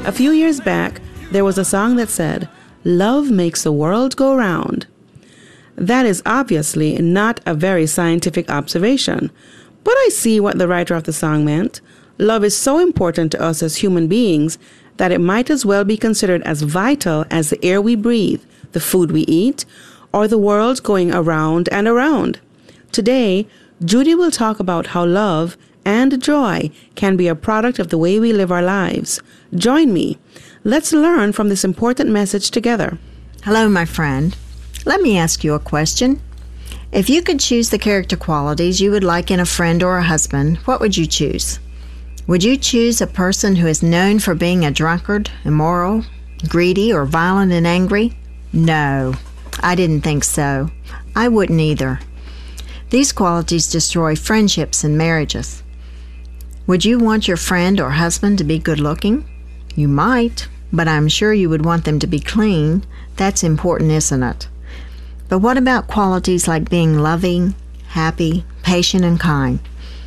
A few years back, there was a song that said, "Love makes the world go round." That is obviously not a very scientific observation, but I see what the writer of the song meant. Love is so important to us as human beings that it might as well be considered as vital as the air we breathe, the food we eat, or the world going around and around. Today, Judy will talk about how love and joy can be a product of the way we live our lives. Join me. Let's learn from this important message together. Hello, my friend. Let me ask you a question. If you could choose the character qualities you would like in a friend or a husband, what would you choose? Would you choose a person who is known for being a drunkard, immoral, greedy, or violent and angry? No, I didn't think so. I wouldn't either. These qualities destroy friendships and marriages. Would you want your friend or husband to be good-looking? You might, but I'm sure you would want them to be clean. That's important, isn't it? But what about qualities like being loving, happy, patient, and kind?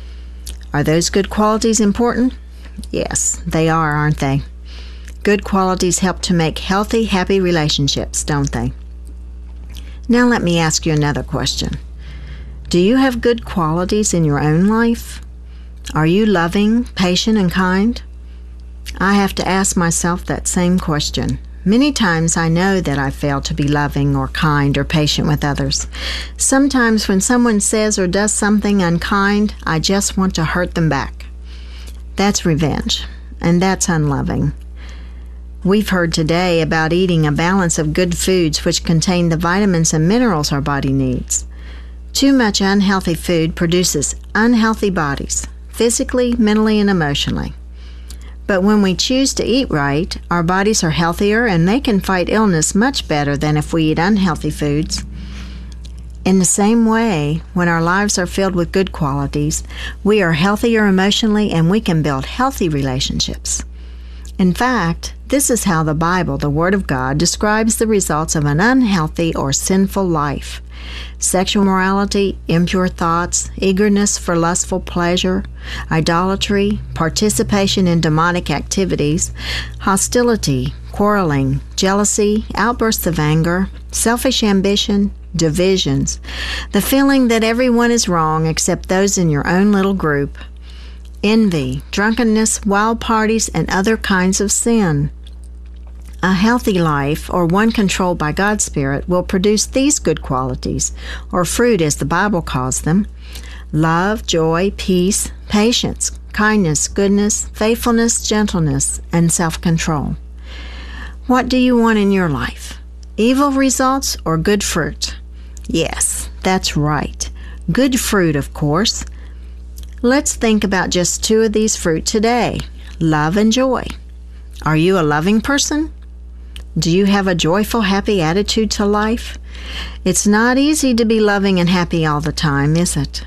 Are those good qualities important? Yes, they are, aren't they? Good qualities help to make healthy, happy relationships, don't they? Now let me ask you another question. Do you have good qualities in your own life? Are you loving, patient, and kind? I have to ask myself that same question. Many times I know that I fail to be loving or kind or patient with others. Sometimes when someone says or does something unkind, I just want to hurt them back. That's revenge, and that's unloving. We've heard today about eating a balance of good foods which contain the vitamins and minerals our body needs. Too much unhealthy food produces unhealthy bodies, physically, mentally, and emotionally. But when we choose to eat right, our bodies are healthier and they can fight illness much better than if we eat unhealthy foods. In the same way, when our lives are filled with good qualities, we are healthier emotionally and we can build healthy relationships. In fact, this is how the Bible, the Word of God, describes the results of an unhealthy or sinful life. Sexual morality, impure thoughts, eagerness for lustful pleasure, idolatry, participation in demonic activities, hostility, quarreling, jealousy, outbursts of anger, selfish ambition, divisions, the feeling that everyone is wrong except those in your own little group, envy, drunkenness, wild parties, and other kinds of sin. A healthy life, or one controlled by God's Spirit, will produce these good qualities, or fruit as the Bible calls them: love, joy, peace, patience, kindness, goodness, faithfulness, gentleness, and self-control. What do you want in your life? Evil results or good fruit? Yes, that's right. Good fruit, of course. Let's think about just two of these fruit today: love and joy. Are you a loving person? Do you have a joyful, happy attitude to life? It's not easy to be loving and happy all the time, is it?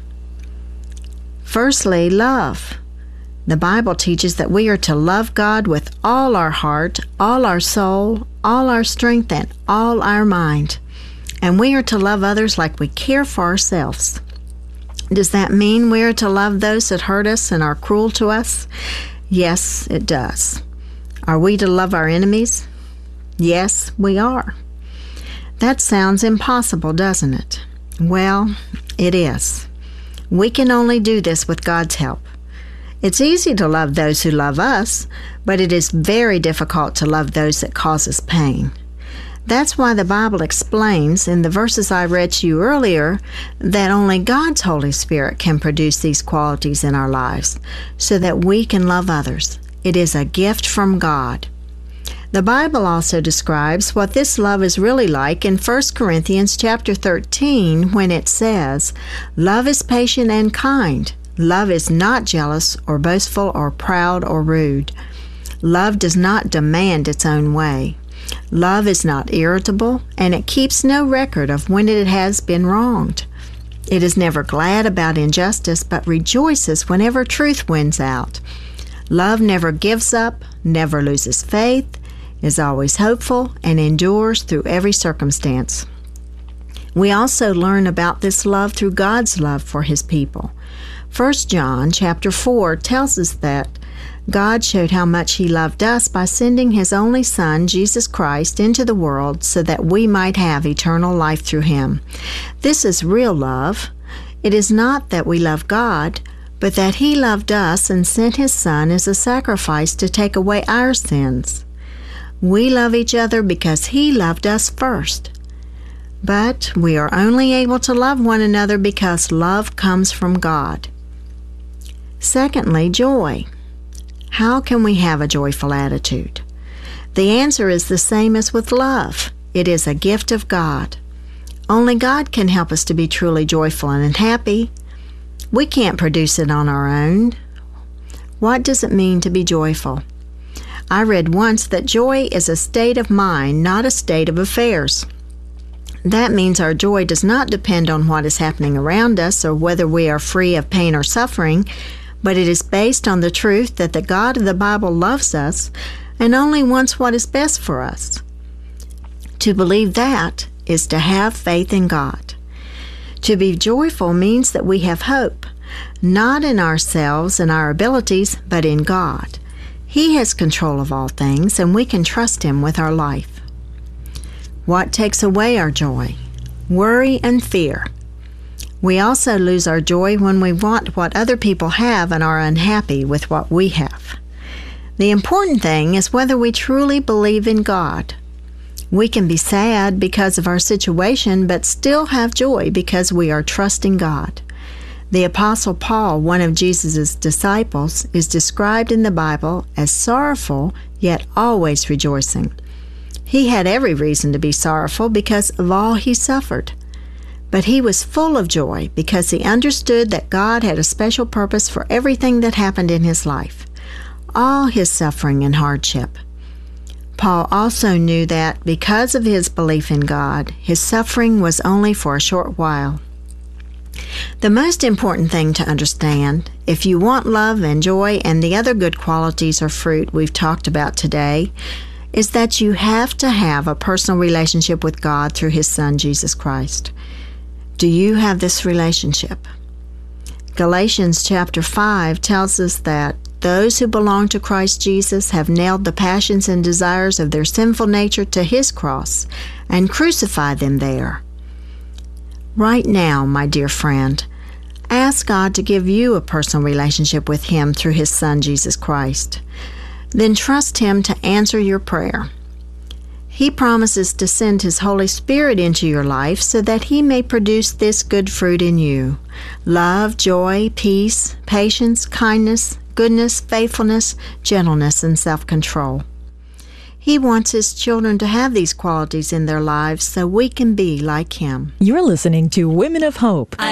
Firstly, love. The Bible teaches that we are to love God with all our heart, all our soul, all our strength, and all our mind. And we are to love others like we care for ourselves. Does that mean we are to love those that hurt us and are cruel to us? Yes, it does. Are we to love our enemies? Yes, we are. That sounds impossible, doesn't it? Well, it is. We can only do this with God's help. It's easy to love those who love us, but it is very difficult to love those that cause us pain. That's why the Bible explains in the verses I read to you earlier that only God's Holy Spirit can produce these qualities in our lives so that we can love others. It is a gift from God. The Bible also describes what this love is really like in 1 Corinthians chapter 13 when it says, "Love is patient and kind. Love is not jealous or boastful or proud or rude. Love does not demand its own way. Love is not irritable, and it keeps no record of when it has been wronged. It is never glad about injustice, but rejoices whenever truth wins out. Love never gives up, never loses faith, is always hopeful, and endures through every circumstance." We also learn about this love through God's love for His people. 1 John chapter 4 tells us that God showed how much He loved us by sending His only Son, Jesus Christ, into the world so that we might have eternal life through Him. This is real love. It is not that we love God, but that He loved us and sent His Son as a sacrifice to take away our sins. We love each other because He loved us first. But we are only able to love one another because love comes from God. Secondly, joy. How can we have a joyful attitude? The answer is the same as with love. It is a gift of God. Only God can help us to be truly joyful and happy. We can't produce it on our own. What does it mean to be joyful? I read once that joy is a state of mind, not a state of affairs. That means our joy does not depend on what is happening around us or whether we are free of pain or suffering, but it is based on the truth that the God of the Bible loves us and only wants what is best for us. To believe that is to have faith in God. To be joyful means that we have hope, not in ourselves and our abilities, but in God. He has control of all things, and we can trust Him with our life. What takes away our joy? Worry and fear. We also lose our joy when we want what other people have and are unhappy with what we have. The important thing is whether we truly believe in God. We can be sad because of our situation, but still have joy because we are trusting God. The Apostle Paul, one of Jesus' disciples, is described in the Bible as sorrowful, yet always rejoicing. He had every reason to be sorrowful because of all he suffered. But he was full of joy because he understood that God had a special purpose for everything that happened in his life, all his suffering and hardship. Paul also knew that because of his belief in God, his suffering was only for a short while. The most important thing to understand, if you want love and joy and the other good qualities or fruit we've talked about today, is that you have to have a personal relationship with God through His Son, Jesus Christ. Do you have this relationship? Galatians chapter 5 tells us that those who belong to Christ Jesus have nailed the passions and desires of their sinful nature to His cross and crucified them there. Right now, my dear friend, ask God to give you a personal relationship with Him through His Son, Jesus Christ. Then trust Him to answer your prayer. He promises to send His Holy Spirit into your life so that He may produce this good fruit in you: love, joy, peace, patience, kindness, goodness, faithfulness, gentleness, and self-control. He wants His children to have these qualities in their lives so we can be like Him. You're listening to Women of Hope.